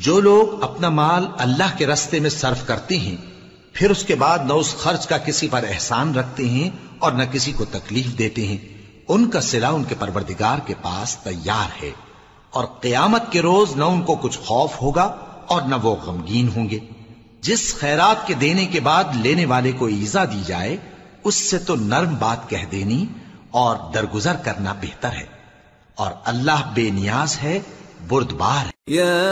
जो लोग अपना माल अल्लाह के रास्ते में सर्फ करते हैं, फिर उसके बाद न उस खर्च का किसी पर एहसान रखते हैं और न किसी को तकलीफ देते हैं, उनका सिला उनके परवरदिगार के पास तैयार है। और क़यामत के रोज न उनको कुछ खौफ होगा और न वो गमगीन होंगे। जिस खैरात के देने के बाद लेने वाले को ईजा दी जाए, उससे तो नर्म बात कह देनी और दरगुजर करना बेहतर है। और अल्लाह बेनियाज है, बुर्दबार है।